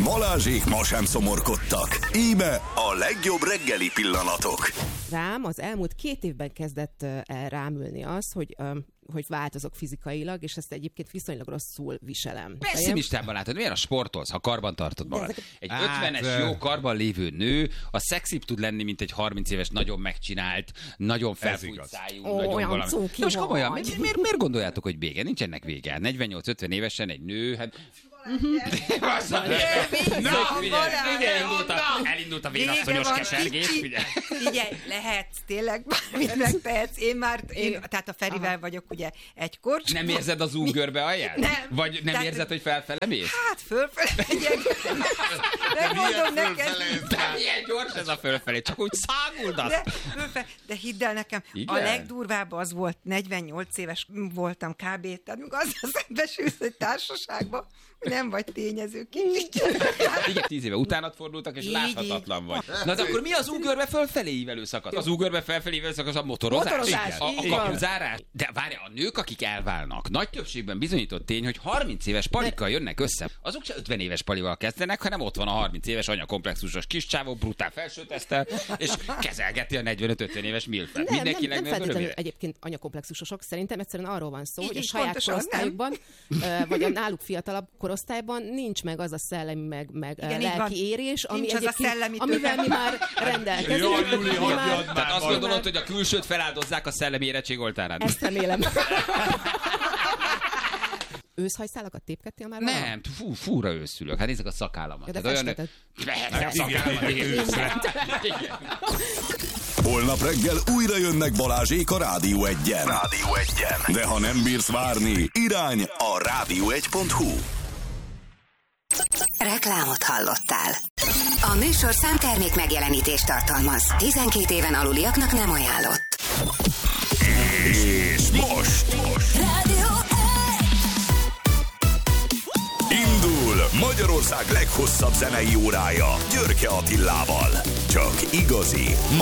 Balázsék ma sem szomorkodtak. Íme a legjobb reggeli pillanatok. Rám az elmúlt 2 évben kezdett el rámülni az, hogy változok fizikailag, és ezt egyébként viszonylag rosszul viselem. Pessimistában látod, miért a sportolsz, ha karban tartod magad? Egy 50-es jó karban lévő nő, a szexibb tud lenni, mint egy 30 éves nagyon megcsinált, nagyon felfújt szájú, nagyon valami. Most komolyan, miért gondoljátok, hogy vége? Nincs ennek vége. 48-50 évesen egy nő, hát... Elindult a vénasszonyos kesergés. Figyelj, lehetsz, tényleg bármit megtehetsz. Tehát a Ferivel vagyok ugye egykor. Nem érzed az ungörbe alját? Nem. Vagy nem érzed, hogy felfele mész? Hát fölfele megyek. Nem mondom neked. De milyen gyors ez a fölfelé, csak úgy száguldasz. De hidd el nekem, igen? A legdurvább az volt, 48 éves voltam kb. Tehát amikor azzal szembesülsz egy társaságba, nem vagy tényező kicsit. Igen, 10 éve utánat fordultak, és láthatatlan vagy. Na de akkor mi az ugörbe fölfelé ívelő szakasz? Az ugörbe felfelé ívelő szakasz a motorozás? A kapuzárás? De várj, a nők, akik elválnak, nagy többségben bizonyított tény, hogy 30 éves palikkal jönnek össze. Azok se 50 éves palival kezdenek, hanem ott van a 30 éves anyakomplexusos kis csávó, brutál felsőtesztel, és kezelgeti a 45-50 éves milfet. Mindenkinek nem feltétlenül egyébként anyakomplexusosok, szerintem egyszerűen arról van szó, hogy a saját korosztályukban, vagy a náluk fiatalabb korosztályban nincs meg az a szellemi, meg igen, lelki érés, ami amivel mi már rendelkezünk. Tehát azt gondolod, hogy a külsőt feláldozzák a szellemi érettség oltárán? Ezt remélem. Őszhajszálakat tépkedtél már? Nem, fúra őszülök. Hát nézzük a szakállamat. Ja, de festetted. Holnap reggel újra jönnek Balázsék a Rádió 1-en. De ha nem bírsz várni, irány a rádió1.hu. Reklámot hallottál. A műsorszám termék megjelenítést tartalmaz. 12 éven aluliaknak nem ajánlott. És most Rádió indul Magyarország leghosszabb zenei órája Györke Attilával. Csak igazi,